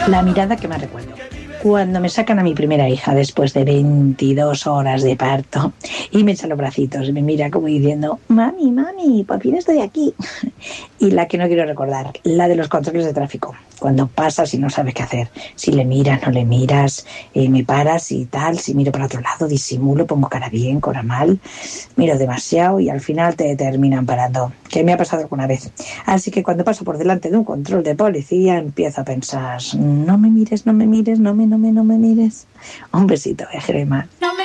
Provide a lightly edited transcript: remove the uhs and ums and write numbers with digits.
La mirada que me recuerdo. Cuando me sacan a mi primera hija después de 22 horas de parto y me echa los bracitos y me mira como diciendo, mami, mami, por fin estoy aquí. Y la que no quiero recordar, la de los controles de tráfico. Cuando pasas y no sabes qué hacer. Si le miras, no le miras, me paras y tal. Si miro para otro lado, disimulo, pongo cara bien, cara mal. Miro demasiado y al final te terminan parando. Que me ha pasado alguna vez. Así que cuando paso por delante de un control de policía, empiezo a pensar, no me mires, no me mires, no me mires. Un besito, Gerema. No me